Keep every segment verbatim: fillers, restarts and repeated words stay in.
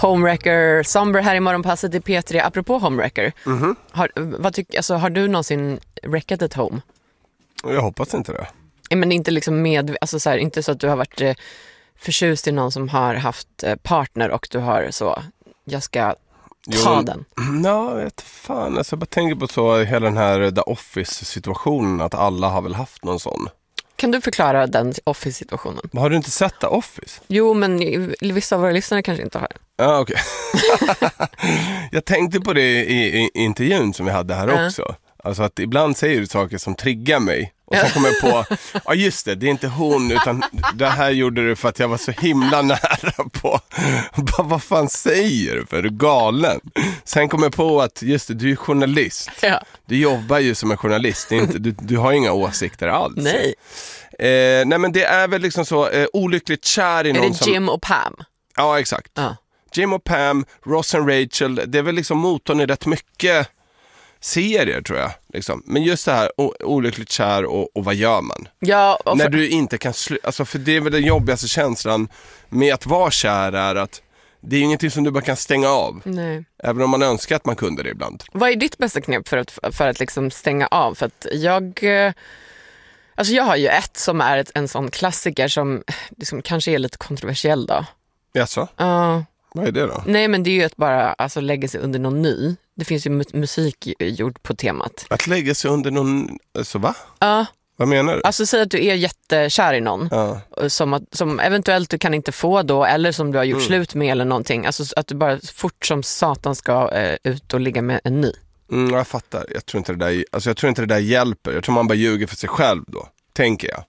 Homewrecker Somber här i morgonpasset i P tre. Apropå Homewrecker, Mm-hmm. har, vad tyck, alltså, har du någonsin wreckat ett home? Jag hoppas inte det. Men inte liksom med, alltså så här, inte så att du har varit eh, förtjust i någon som har haft eh, partner och du har så, jag ska ta Jo, den. Ja, jag vet fan. Alltså, jag bara tänker på så hela den här The Office-situationen, att alla har väl haft någon sån. Kan du förklara den Office-situationen? Har du inte sett The Office? Jo, men vissa av våra lyssnare kanske inte har. Ja, okej. Okay. Jag tänkte på det i, i intervjun som vi hade här Ja. också. Alltså att ibland säger du saker som triggar mig. Och så kommer jag på, ja just det, det är inte hon, utan det här gjorde du för att jag var så himla nära på. Bara, vad fan säger du för? Är du galen? Sen kommer jag på att, just det, du är journalist. Ja. Du jobbar ju som en journalist, det är inte, du, du har inga åsikter alls. Nej. Eh, nej men det är väl liksom så eh, olyckligt kär i Är någon det som... Jim och Pam? Ja, exakt. Ja. Jim och Pam, Ross och Rachel, det är väl liksom motorn i rätt mycket serier tror jag. Liksom. Men just det här, o- olyckligt kär och, och vad gör man? Ja, och När för... du inte kan sluta, alltså för det är väl den jobbigaste känslan med att vara kär är att det är ingenting som du bara kan stänga av. Nej. Även om man önskar att man kunde det ibland. Vad är ditt bästa knep för att, för att liksom stänga av? För att jag... eh, Alltså jag har ju ett som är ett, en sån klassiker som liksom kanske är lite kontroversiell då. Jaså? Ja. Vad är det då? Nej, men det är ju att bara alltså, lägga sig under någon ny. Det finns ju mu- musik gjord på temat. Att lägga sig under någon, alltså va? Ja, Vad menar du? alltså säg att du är jättekär i någon. Ja. Som, att, som eventuellt du kan inte få då, eller som du har gjort Mm. slut med eller någonting. Alltså att du bara fort som satan ska eh, ut och ligga med en ny. Mm, jag fattar. Jag tror inte det där, alltså jag tror inte det där hjälper. Jag tror man bara ljuger för sig själv då, tänker jag.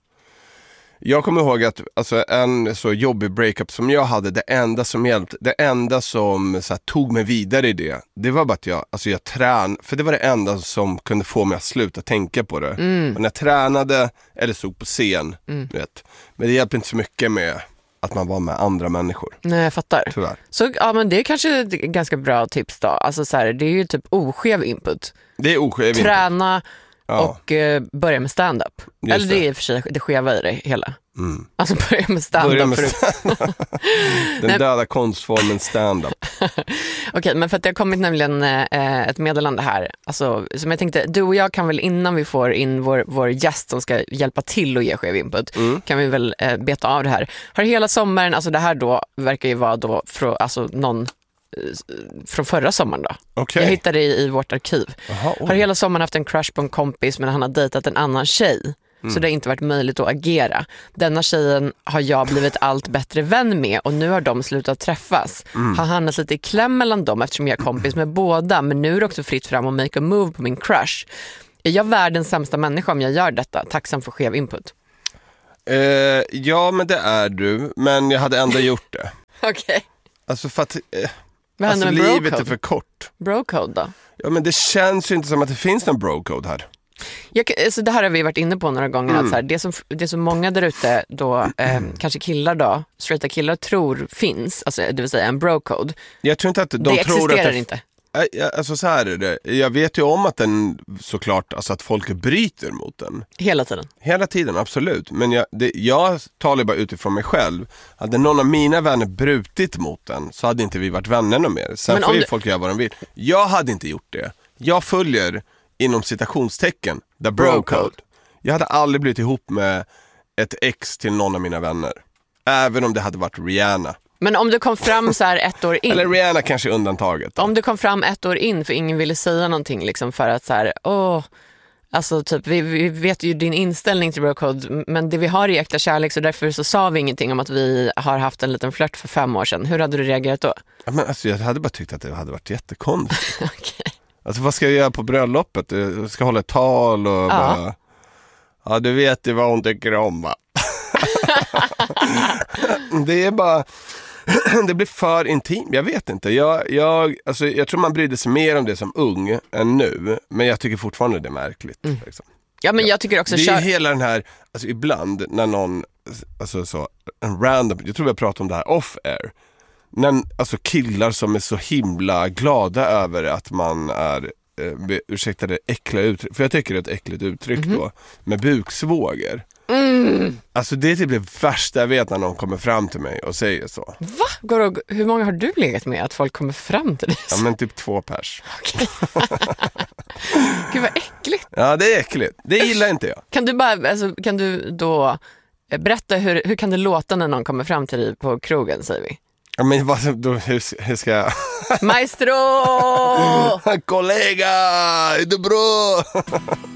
Jag kommer ihåg att alltså, en så jobbig breakup som jag hade, det enda som hjälpte, det enda som så här, tog mig vidare i det, det var bara att jag, alltså jag trän, för det var det enda som kunde få mig att sluta tänka på det. Mm. Och när jag tränade eller stod på scen, Mm. du vet. Men det hjälpte inte så mycket med att man var med andra människor, Nej, jag fattar. tyvärr. Så ja, men det är kanske ett ganska bra tips då. Alltså så här, det är ju typ oskev input. Det är oskev. Träna Ja. och eh, börja med stand-up. Just Eller det är det. i och för sig det skeva i det hela. Mm. Alltså börja med stand-up. Börja med förut. stand-up. Den Nej. döda konstformen stand-up. Okej, men för att det har kommit nämligen eh, ett meddelande här. Alltså, som jag tänkte, du och jag kan väl innan vi får in vår, vår gäst som ska hjälpa till och ge skev input, Mm. kan vi väl eh, beta av det här. Har hela sommaren, alltså det här då verkar ju vara då från, alltså någon eh, från förra sommaren då. Okej. Jag hittade det i, i vårt arkiv. Jaha, oj. Har hela sommaren haft en crush på en kompis men han har dejtat en annan tjej. Så det har inte varit möjligt att agera. Denna tjejen har jag blivit allt bättre vän med och nu har de slutat träffas. Har hamnat lite i kläm mellan dem eftersom jag är kompis med båda, men nu är det också fritt fram att make a move på min crush. Är jag världens sämsta människa om jag gör detta? Tacksam för skev input. Eh, ja, men det är du. Men jag hade ändå gjort det. Okej. Alltså för att eh, Vad händer alltså, med livet är brocode? för kort. Brocode då? Ja, men det känns ju inte som att det finns någon brocode här. Jag, alltså det här har vi varit inne på några gånger. Mm. Att så här, det, som, det som många där ute då, eh, kanske killar då, straighta killar tror finns, alltså, det vill säga en brocode. Jag tror inte att de Det tror existerar att det, inte. Nej, ja, alltså så här är det. Jag vet ju om att den såklart, alltså att folk bryter mot den. Hela tiden. Hela tiden, absolut. Men jag, det, jag talar bara utifrån mig själv. Hade någon av mina vänner brutit mot den så hade inte vi varit vänner någon mer. Sen Men får om ju du- folk göra vad de vill. Jag hade inte gjort det. Jag följer inom citationstecken the bro code. Jag hade aldrig blivit ihop med ett ex till någon av mina vänner. Även om det hade varit Rihanna. Men om du kom fram så här ett år in. Eller Rihanna kanske är undantaget. Om du kom fram ett år in för ingen ville säga någonting liksom för att så här, åh, alltså typ vi, vi vet ju din inställning till brocode, men det vi har är äkta kärlek så därför så sa vi ingenting om att vi har haft en liten flört för fem år sedan. Hur hade du reagerat då? Ja, men alltså, jag hade bara tyckt att det hade varit jättekonstigt. Okej. Alltså vad ska jag göra på bröllopet? Jag ska hålla ett tal och Ja. bara... Ja, du vet ju vad hon tycker om, va? Det är bara... Det blir för intimt, jag vet inte. Jag, jag, alltså, jag tror man brydde sig mer om det som ung än nu. Men jag tycker fortfarande det är märkligt. Mm. Liksom. Ja, men jag tycker också Det är kör... hela den här, alltså ibland när någon, alltså så, en random, jag tror vi har pratat om det här off-air. När, alltså killar som är så himla glada över att man är, eh, ursäkta det äckliga uttryck, för jag tycker det är ett äckligt uttryck Mhm. då, med buksvågor. Mm. Alltså det är typ det värsta jag vet när någon kommer fram till mig och säger så. Va? Går, hur många har du legat med att folk kommer fram till dig? Ja, men typ två pers. Okay. Gud vad äckligt. Ja, det är äckligt. Det gillar inte jag. Kan du, bara, alltså, kan du då berätta hur, hur kan det låta när någon kommer fram till dig på krogen, säger vi? Ja, men vad, då, hur, hur ska jag... Maestro! Kollega, är det bra?